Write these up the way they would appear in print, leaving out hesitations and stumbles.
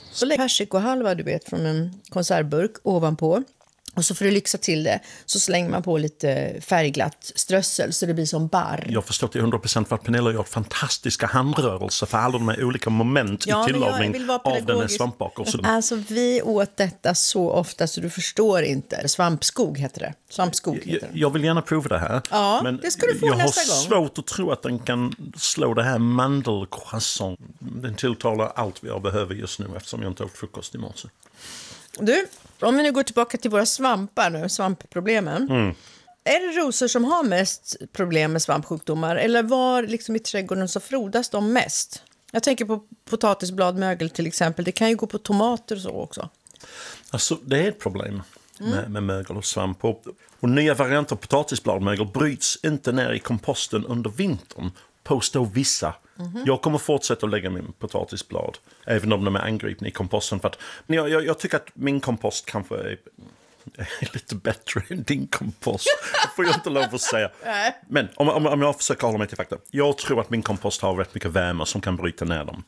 Så lägg persikohalva, du vet, från en konservburk ovanpå. Och så för att lyxa till det så slänger man på lite färgglatt strössel så det blir som barr. Jag förstår till 100% vad Pernilla gör fantastiska handrörelser för alla de här olika moment i tillagning av den här svampbakelsen. Alltså vi åt detta så ofta så du förstår inte. Svampskog heter det. Jag vill gärna prova det här. Ja, men det ska du få nästa gång. Jag har svårt att tro att den kan slå det här mandelcroissant. Den tilltalar allt jag behöver just nu eftersom jag inte åt frukost i morse. Du, om vi nu går tillbaka till våra svampar nu, svampproblemen. Är det rosor som har mest problem med svampsjukdomar? Eller var liksom i trädgården så frodas de mest? Jag tänker på potatisbladmögel till exempel. Det kan ju gå på tomater och så också. Alltså det är ett problem med mögel och svamp. Och nya varianter av potatisbladmögel bryts inte ner i komposten under vintern, påstår vissa. Jag kommer fortsätta att lägga min potatisblad, även om de är angripna i komposten. För att, jag tycker att min kompost kanske är lite bättre än din kompost. Det får jag inte lov att säga. Men om jag försöker hålla mig till fakta. Jag tror att min kompost har rätt mycket värme som kan bryta ner dem.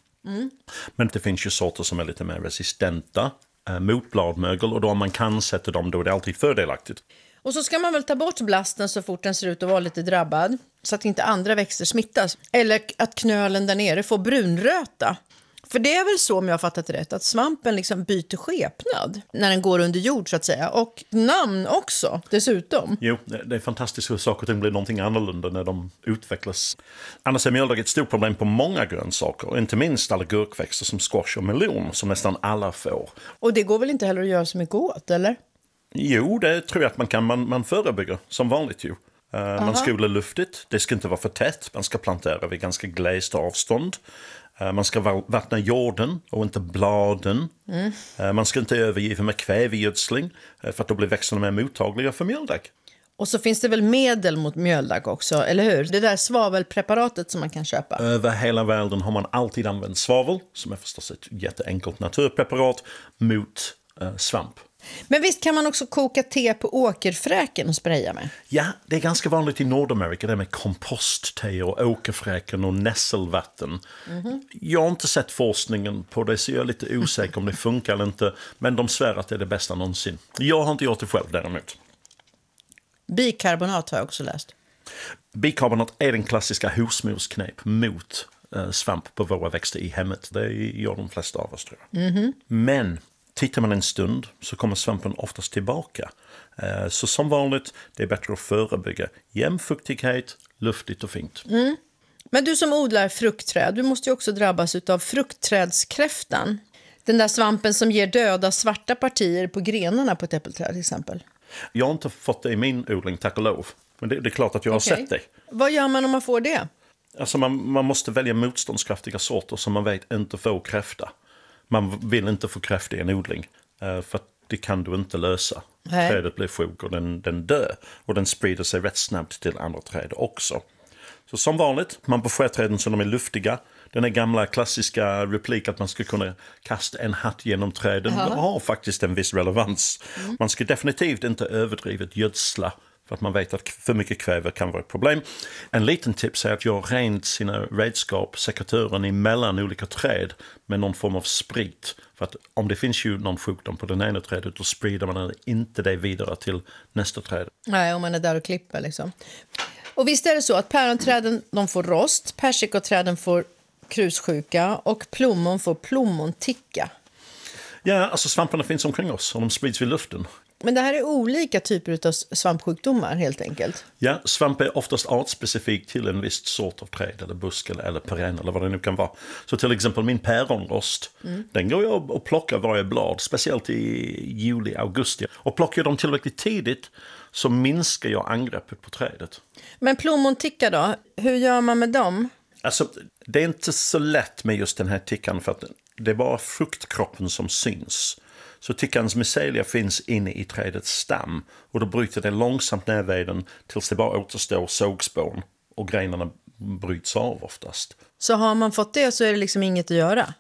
Men det finns ju sorter som är lite mer resistenta mot bladmögel. Och då om man kan sätta dem, då är det alltid fördelaktigt. Och så ska man väl ta bort blasten så fort den ser ut att vara lite drabbad. Så att inte andra växter smittas. Eller att knölen där nere får brunröta. För det är väl så, om jag har fattat det rätt, att svampen liksom byter skepnad när den går under jord så att säga. Och namn också dessutom. Jo, det är fantastiskt hur saker och ting blir någonting annorlunda när de utvecklas. Annars är mjöldag ett stort problem på många grönsaker. Inte minst alla gurkväxter som squash och melon som nästan alla får. Och det går väl inte heller att göra så mycket åt, eller? Jo, det tror jag att man kan. Man förebygger som vanligt ju. Man ska odla luftigt. Det ska inte vara för tätt. Man ska plantera vid ganska glest avstånd. Man ska vattna jorden och inte bladen. Man ska inte övergiva med kvävegödsling för att då blir växterna mer mottagliga för mjöldag. Och så finns det väl medel mot mjöldag också, eller hur? Det där svavelpreparatet som man kan köpa. Över hela världen har man alltid använt svavel, som är förstås ett jätteenkelt naturpreparat, mot svamp. Men visst kan man också koka te på åkerfräken och spraya med? Ja, det är ganska vanligt i Nordamerika det med kompostte och åkerfräken och nässelvatten. Jag har inte sett forskningen på det, så jag är lite osäker om det funkar eller inte. Men de svär att det är det bästa någonsin. Jag har inte gjort det själv däremot. Bikarbonat har jag också läst. Bikarbonat är den klassiska husmorsknep mot svamp på våra växter i hemmet. Det gör de flesta av oss, tror jag. Men tittar man en stund så kommer svampen oftast tillbaka. Så som vanligt, det är bättre att förebygga jämn fuktighet, luftigt och fint. Men du som odlar fruktträd, du måste ju också drabbas av fruktträdskräftan. Den där svampen som ger döda svarta partier på grenarna på ett äppelträd till exempel. Jag har inte fått det i min odling, tack och lov. Men det är klart att jag har sett det. Vad gör man om man får det? Alltså man måste välja motståndskraftiga sorter som man vet inte får kräfta. Man vill inte få kräfta i en odling, för att det kan du inte lösa. Trädet blir sjuk och den dör. Och den sprider sig rätt snabbt till andra träd också. Så som vanligt, man beskär träden så de är luftiga. Den här gamla klassiska replik att man ska kunna kasta en hatt genom träden har faktiskt en viss relevans. Man ska definitivt inte överdrivet gödsla, för att man vet att för mycket kväve kan vara ett problem. En liten tips är att göra rent sina redskap, sekatören emellan olika träd med någon form av sprit. För att om det finns ju någon sjukdom på den ena trädet, då sprider man inte det vidare till nästa träd. Nej, om man är där och klipper liksom. Och visst är det så att päronträden de får rost, persikoträden får krussjuka och plommon får plommonticka. Ja, alltså svamparna finns omkring oss och de sprids vid luften. Men det här är olika typer av svampsjukdomar helt enkelt. Ja, svamp är oftast artspecifik till en viss sort av träd eller busk eller perenn eller vad det nu kan vara. Så till exempel min päronrost, den går jag och plockar varje blad, speciellt i juli, augusti. Och plockar jag dem tillräckligt tidigt så minskar jag angreppet på trädet. Men plommonticka då, hur gör man med dem? Alltså, det är inte så lätt med just den här tickan för att det är bara fruktkroppen som syns. Så tickans mycelia finns inne i trädets stam och då bryter det långsamt ner veden tills det bara återstår sågspån och grenarna bryts av oftast. Så har man fått det så är det liksom inget att göra?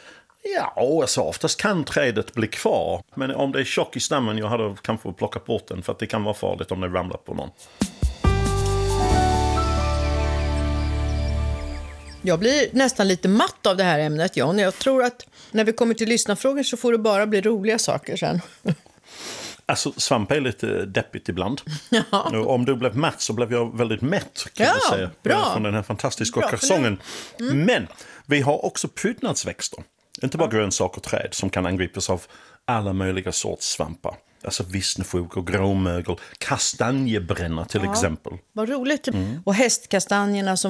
Ja, alltså oftast kan trädet bli kvar. Men om det är tjock i stammen, jag hade kanske plockat bort den för att det kan vara farligt om det ramlar på någon. Jag blir nästan lite matt av det här ämnet, John. Jag tror att när vi kommer till lyssnarfrågor så får det bara bli roliga saker sen. Alltså, svamp är lite deppigt ibland. Ja. Om du blev mätt så blev jag väldigt mätt, kan jag säga. Bra. Från den här fantastiska kalsongen. Men vi har också prydnadsväxter. Inte bara grönsaker och träd som kan angripas av alla möjliga sorts svampar. Alltså vissneflugor, gråmögel, kastanjebränna till exempel. Vad roligt. Och hästkastanjerna som